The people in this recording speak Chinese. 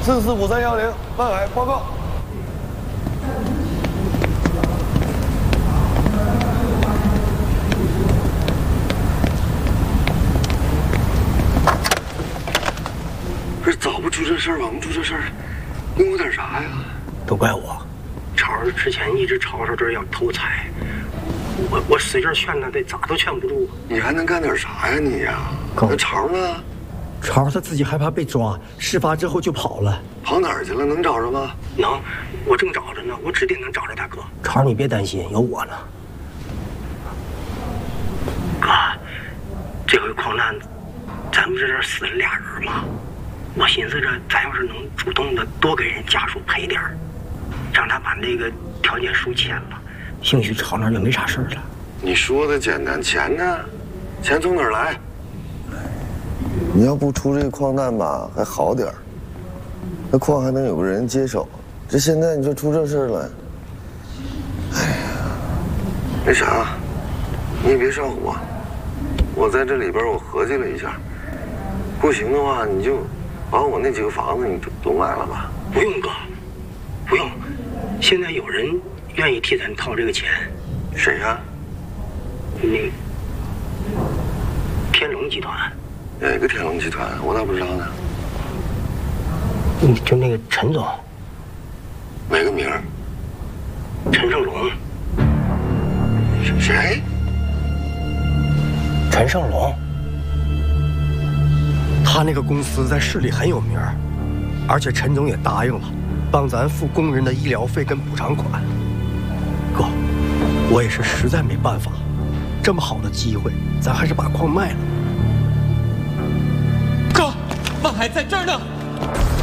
445310，万海报告。 不是早不出这事儿，晚不出这事儿，能有点啥呀？ 都怪我。 超儿之前一直吵吵着要偷彩，我使劲劝他，得咋都劝不住。 你还能干点啥呀你呀？那超呢？ 超他自己害怕被抓，事发之后就跑了。 跑哪儿去了？能找着吗？ 能，我正找着呢，我指定能找着大哥。 超，你别担心，有我呢。 哥，这回矿难，咱不是这死了俩人吗？我寻思着，咱要是能主动的多给人家属赔点儿，让他把那个条件书签了，兴许超那就没啥事儿了。 你说的简单，钱呢？钱从哪儿来？你要不出这个矿难吧，还好点儿，那矿还能有个人接手。这现在你说出这事儿了，哎呀，那啥，你也别上火。我在这里边我合计了一下，不行的话，你就把我那几个房子你都卖了吧。 不用哥，不用，现在有人愿意替咱掏这个钱。 谁呀？ 那天龙集团。 哪个天龙集团？我咋不知道呢？ 就那个陈总。 哪个名儿？ 陈胜龙。 谁？ 陈胜龙。他那个公司在市里很有名，而且陈总也答应了，帮咱付工人的医疗费跟补偿款。哥，我也是实在没办法，这么好的机会，咱还是把矿卖了。 哥，万海在这儿呢。